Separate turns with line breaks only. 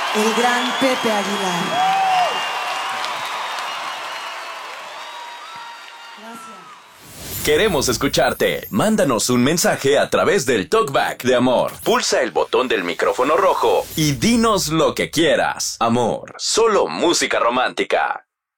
el gran Pepe Aguilar. Gracias.
Queremos escucharte. Mándanos un mensaje a través del TalkBack de Amor. Pulsa el botón del micrófono rojo y dinos lo que quieras. Amor, solo música romántica.